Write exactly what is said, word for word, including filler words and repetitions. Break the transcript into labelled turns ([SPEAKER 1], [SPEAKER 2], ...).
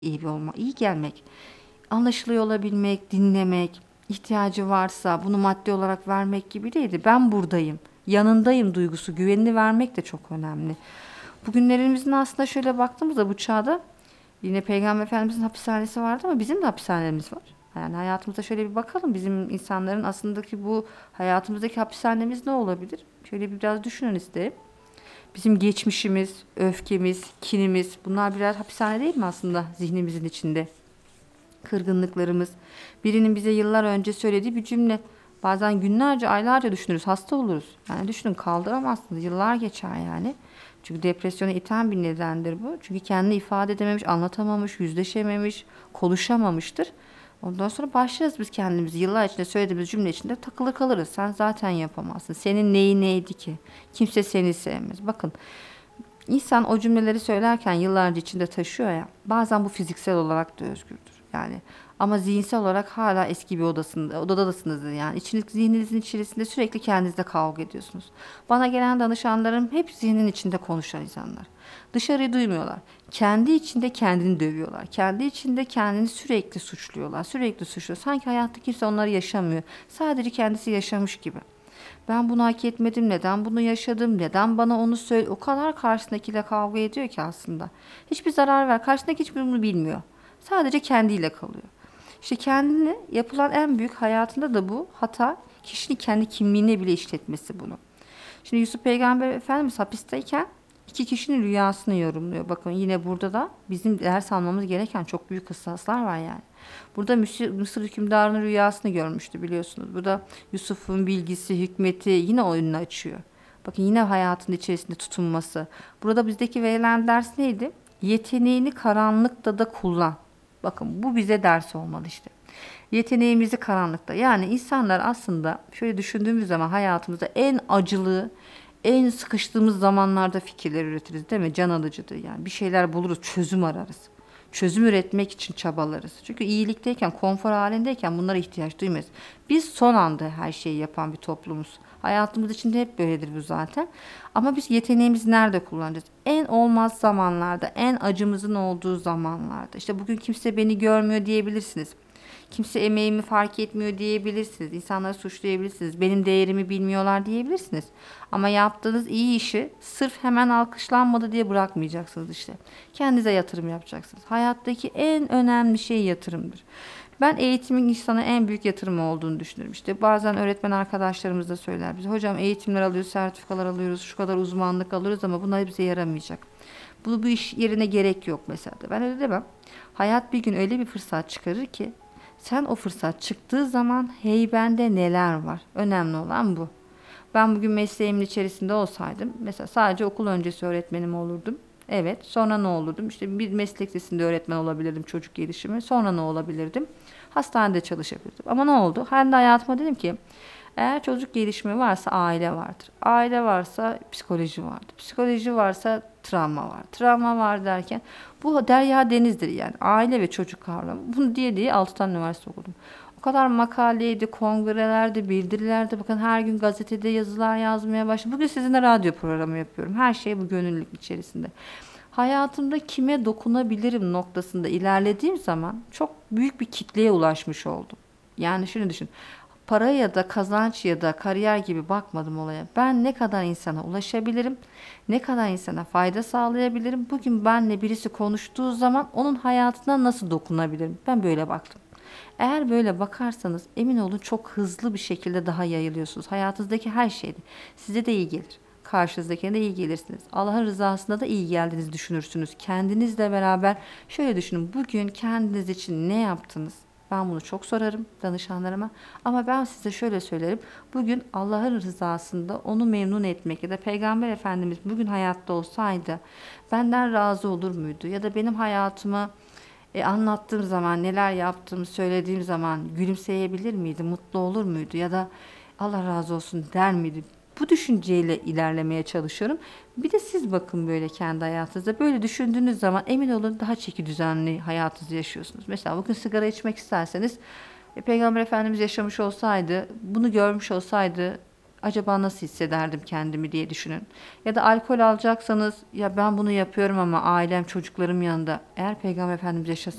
[SPEAKER 1] iyi bir olma, iyi gelmek. Anlaşılıyor olabilmek, dinlemek, ihtiyacı varsa bunu maddi olarak vermek gibi değildi. Ben buradayım, yanındayım duygusu, güvenini vermek de çok önemli. Bugünlerimizin aslında şöyle baktığımızda bu çağda yine Peygamber Efendimizin hapishanesi vardı ama bizim de hapishanemiz var. Yani hayatımıza şöyle bir bakalım. Bizim insanların aslındaki bu hayatımızdaki hapishanemiz ne olabilir? Şöyle bir biraz düşünün isterim. Bizim geçmişimiz, öfkemiz, kinimiz bunlar birer hapishane değil mi aslında zihnimizin içinde? Kırgınlıklarımız, birinin bize yıllar önce söylediği bir cümle. Bazen günlerce, aylarca düşünürüz, hasta oluruz. Yani düşünün kaldıramazsınız, yıllar geçer yani. Çünkü depresyona iten bir nedendir bu. Çünkü kendini ifade edememiş, anlatamamış, yüzleşememiş, konuşamamıştır. Ondan sonra başlarız biz kendimizi yıllar içinde söylediğimiz cümle içinde takılı kalırız. Sen zaten yapamazsın. Senin neyi neydi ki? Kimse seni sevmez. Bakın İnsan o cümleleri söylerken yıllarca içinde taşıyor ya. Bazen bu fiziksel olarak da özgürdür. Yani ama zihinsel olarak hala eski bir odasında, odadasınızdır yani. İçiniz, zihninizin içerisinde sürekli kendinizle kavga ediyorsunuz. Bana gelen danışanlarım hep zihnin içinde konuşan insanlar. Dışarıyı duymuyorlar. Kendi içinde kendini dövüyorlar. Kendi içinde kendini sürekli suçluyorlar. Sürekli suçluyor. Sanki hayatta kimse onları yaşamıyor. Sadece kendisi yaşamış gibi. Ben bunu hak etmedim, neden bunu yaşadım, neden bana onu söyle. O kadar karşısındakiyle kavga ediyor ki aslında. Hiçbir zarar ver. Karşısındaki hiçbir bunu bilmiyor. Sadece kendiyle kalıyor. İşte kendini yapılan en büyük hayatında da bu hata kişinin kendi kimliğine bile işletmesi bunu. Şimdi Yusuf Peygamber Efendimiz hapisteyken iki kişinin rüyasını yorumluyor. Bakın yine burada da bizim ders almamız gereken çok büyük kıssaslar var yani. Burada Mısır, Mısır hükümdarının rüyasını görmüştü biliyorsunuz. Bu da Yusuf'un bilgisi, hikmeti yine oyununu açıyor. Bakın yine hayatın içerisinde tutunması. Burada bizdeki verilen ders neydi? Yeteneğini karanlıkta da kullan. Bakın bu bize ders olmalı işte. Yeteneğimizi karanlıkta. Yani insanlar aslında şöyle düşündüğümüz zaman hayatımızda en acılı, en sıkıştığımız zamanlarda fikirler üretiriz değil mi? Can alıcıdır yani. Bir şeyler buluruz, çözüm ararız. Çözüm üretmek için çabalarız. Çünkü iyilikteyken, konfor halindeyken bunlara ihtiyaç duymayız. Biz son anda her şeyi yapan bir toplumuz. Hayatımız içinde hep böyledir bu zaten. Ama biz yeteneğimizi nerede kullanacağız? En olmaz zamanlarda, en acımızın olduğu zamanlarda. İşte bugün kimse beni görmüyor diyebilirsiniz. Kimse emeğimi fark etmiyor diyebilirsiniz. İnsanları suçlayabilirsiniz. Benim değerimi bilmiyorlar diyebilirsiniz. Ama yaptığınız iyi işi sırf hemen alkışlanmadı diye bırakmayacaksınız işte. Kendinize yatırım yapacaksınız. Hayattaki en önemli şey yatırımdır. Ben eğitimin insana en büyük yatırım olduğunu düşünüyorum. İşte bazen öğretmen arkadaşlarımız da söyler bize. Hocam eğitimler alıyoruz, sertifikalar alıyoruz, şu kadar uzmanlık alıyoruz ama bunlar bize yaramayacak. Bu, bu iş yerine gerek yok mesela. Ben öyle demem. Hayat bir gün öyle bir fırsat çıkarır ki sen o fırsat çıktığı zaman heybende neler var? Önemli olan bu. Ben bugün mesleğimin içerisinde olsaydım, mesela sadece okul öncesi öğretmenim olurdum. Evet, sonra ne olurdum? İşte bir meslek lisesinde öğretmen olabilirdim çocuk gelişimi. Sonra ne olabilirdim? Hastanede çalışabilirdim. Ama ne oldu? Ben de hayatıma dedim ki, eğer çocuk gelişimi varsa aile vardır. Aile varsa psikoloji vardır. Psikoloji varsa travma var. Travma var derken bu derya denizdir yani. Aile ve çocuk kavramı. Bunu diye diye altı tane üniversite okudum. O kadar makaleydi, kongrelerdi, bildirilerdi. Bakın her gün gazetede yazılar yazmaya başladım. Bugün sizinle radyo programı yapıyorum. Her şey bu gönüllülük içerisinde. Hayatımda kime dokunabilirim noktasında ilerlediğim zaman çok büyük bir kitleye ulaşmış oldum. Yani şunu düşün. Para ya da kazanç ya da kariyer gibi bakmadım olaya. Ben ne kadar insana ulaşabilirim? Ne kadar insana fayda sağlayabilirim? Bugün benle birisi konuştuğu zaman onun hayatına nasıl dokunabilirim? Ben böyle baktım. Eğer böyle bakarsanız emin olun çok hızlı bir şekilde daha yayılıyorsunuz. Hayatınızdaki her şeyde size de iyi gelir. Karşınızdakine de iyi gelirsiniz. Allah'ın rızasında da iyi geldiğinizi düşünürsünüz. Kendinizle beraber şöyle düşünün. Bugün kendiniz için ne yaptınız? Ben bunu çok sorarım danışanlarıma. Ama ben size şöyle söylerim. Bugün Allah'ın rızasında onu memnun etmek ya da Peygamber Efendimiz bugün hayatta olsaydı benden razı olur muydu? Ya da benim hayatımı e, anlattığım zaman, neler yaptığımı söylediğim zaman gülümseyebilir miydi, mutlu olur muydu ya da Allah razı olsun der miydi? Bu düşünceyle ilerlemeye çalışıyorum. Bir de siz bakın böyle kendi hayatınızda. Böyle düşündüğünüz zaman emin olun daha çeki düzenli hayatınızı yaşıyorsunuz. Mesela bugün sigara içmek isterseniz e, Peygamber Efendimiz yaşamış olsaydı, bunu görmüş olsaydı Acaba nasıl hissederdim kendimi diye düşünün. Ya da alkol alacaksanız ya ben bunu yapıyorum ama ailem çocuklarım yanında. Eğer Peygamber Efendimiz yaşasaydı